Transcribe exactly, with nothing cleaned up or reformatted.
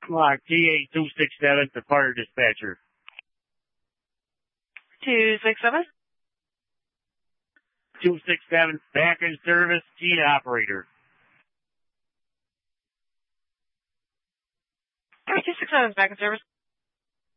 Lock T A two six seven to fire dispatcher. two six seven? two six seven, back in service, key to operator. two six seven, back in service.